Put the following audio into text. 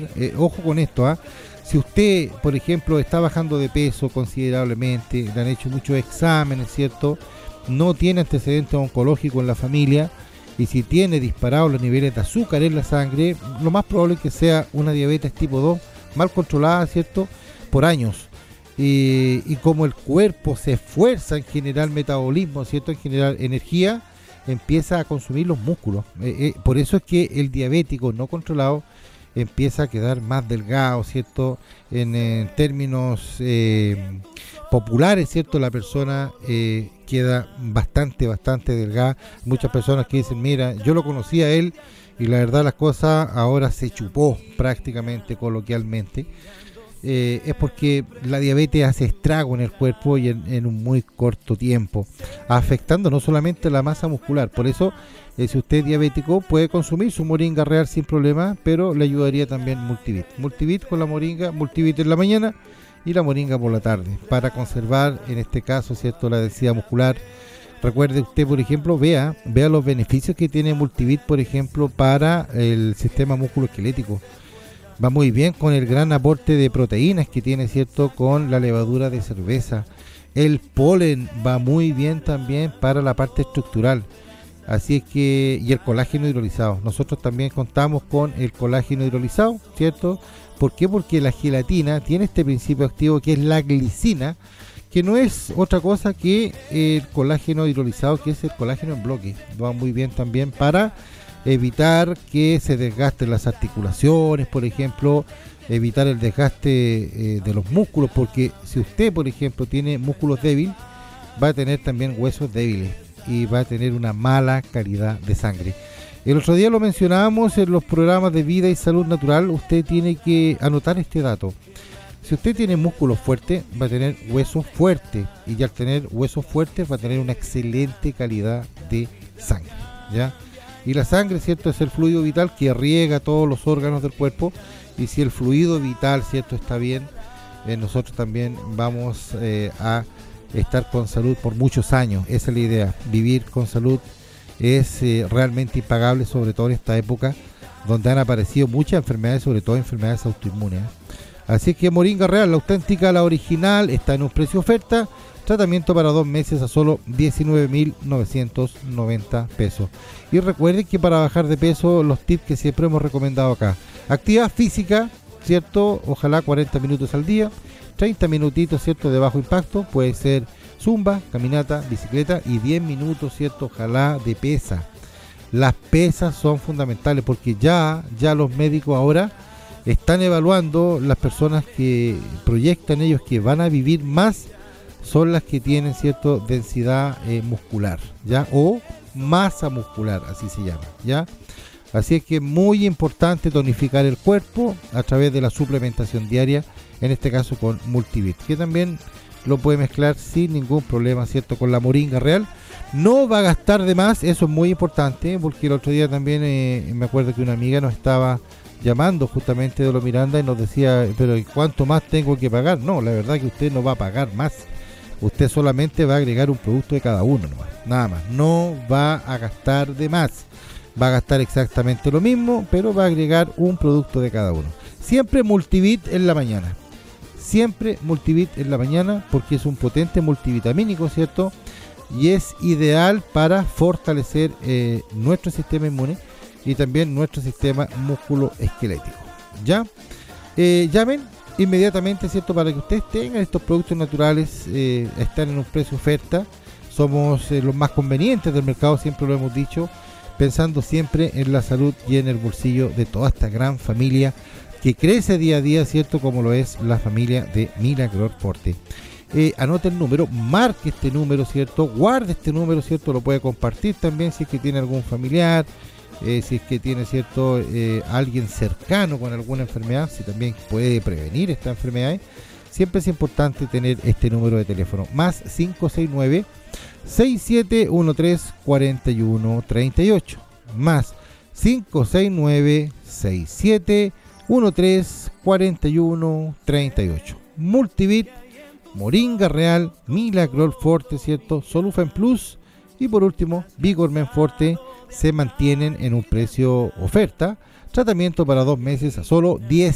consumir, ojo con esto, si usted, por ejemplo, está bajando de peso considerablemente, le han hecho muchos exámenes, ¿cierto? No tiene antecedentes oncológicos en la familia, y si tiene disparados los niveles de azúcar en la sangre, lo más probable es que sea una diabetes tipo 2 mal controlada, ¿cierto? Por años. Y como el cuerpo se esfuerza en generar metabolismo, ¿cierto? En generar energía, empieza a consumir los músculos. Por eso es que el diabético no controlado empieza a quedar más delgado, ¿cierto? En términos populares, ¿cierto? La persona queda bastante delgada. Muchas personas que dicen, mira, yo lo conocí a él y la verdad las cosas ahora se chupó prácticamente, coloquialmente. Es porque la diabetes hace estrago en el cuerpo y en un muy corto tiempo, afectando no solamente la masa muscular. Por eso, si usted es diabético, puede consumir su moringa real sin problema, pero le ayudaría también Multivit con la moringa, Multivit en la mañana y la moringa por la tarde, para conservar, en este caso, ¿cierto?, la densidad muscular. Recuerde usted, por ejemplo, vea los beneficios que tiene Multivit, por ejemplo, para el sistema musculoesquelético. Va muy bien con el gran aporte de proteínas que tiene, ¿cierto?, con la levadura de cerveza. El polen va muy bien también para la parte estructural. Así es que, y el colágeno hidrolizado. Nosotros también contamos con el colágeno hidrolizado, ¿cierto? ¿Por qué? Porque la gelatina tiene este principio activo que es la glicina, que no es otra cosa que el colágeno hidrolizado, que es el colágeno en bloque. Va muy bien también para evitar que se desgasten las articulaciones, por ejemplo, evitar el desgaste de los músculos, porque si usted, por ejemplo, tiene músculos débiles, va a tener también huesos débiles y va a tener una mala calidad de sangre. El otro día lo mencionábamos en los programas de vida y salud natural. Usted tiene que anotar este dato. Si usted tiene músculos fuertes, va a tener huesos fuertes, y al tener huesos fuertes va a tener una excelente calidad de sangre, ¿ya? Y la sangre, ¿cierto?, es el fluido vital que riega todos los órganos del cuerpo, y si el fluido vital, ¿cierto?, está bien, nosotros también vamos a estar con salud por muchos años. Esa es la idea. Vivir con salud es realmente impagable, sobre todo en esta época donde han aparecido muchas enfermedades, sobre todo enfermedades autoinmunes. Así que moringa real, la auténtica, la original, está en un precio oferta. Tratamiento para 2 meses a solo 19.990 pesos. Y recuerden que para bajar de peso, los tips que siempre hemos recomendado acá: actividad física, ¿cierto? Ojalá 40 minutos al día, 30 minutitos, ¿cierto?, de bajo impacto. Puede ser zumba, caminata, bicicleta, y 10 minutos, ¿cierto?, ojalá de pesa. Las pesas son fundamentales porque ya los médicos ahora están evaluando las personas que proyectan ellos que van a vivir más, son las que tienen, ¿cierto?, densidad muscular, ¿ya? O masa muscular, así se llama, ¿ya? Así es que es muy importante tonificar el cuerpo a través de la suplementación diaria, en este caso con Multivit, que también lo puede mezclar sin ningún problema, ¿cierto?, con la moringa real. No va a gastar de más, eso es muy importante, porque el otro día también me acuerdo que una amiga nos estaba llamando justamente de Lo Miranda y nos decía, pero ¿cuánto más tengo que pagar? No, la verdad que usted no va a pagar más. Usted solamente va a agregar un producto de cada uno nomás, nada más. No va a gastar de más. Va a gastar exactamente lo mismo, pero va a agregar un producto de cada uno. Siempre Multivit en la mañana. Siempre Multivit en la mañana, porque es un potente multivitamínico, ¿cierto? Y es ideal para fortalecer nuestro sistema inmune y también nuestro sistema musculoesquelético. ¿Ya? Llamen inmediatamente, ¿cierto?, para que ustedes tengan estos productos naturales. Están en un precio oferta. Somos los más convenientes del mercado, siempre lo hemos dicho, pensando siempre en la salud y en el bolsillo de toda esta gran familia que crece día a día, ¿cierto?, como lo es la familia de Milagro Forte. Anote el número, marque este número, ¿cierto?, guarde este número, ¿cierto?, lo puede compartir también si es que tiene algún familiar, si es que tiene, ¿cierto?, alguien cercano con alguna enfermedad, si también puede prevenir esta enfermedad. Siempre es importante tener este número de teléfono, más 569-6713-4138, más 569-6713-4138. Multivit, moringa real, Milagro Forte, ¿cierto?, Solufen Plus y por último Vigormen Forte se mantienen en un precio oferta. Tratamiento para 2 meses a solo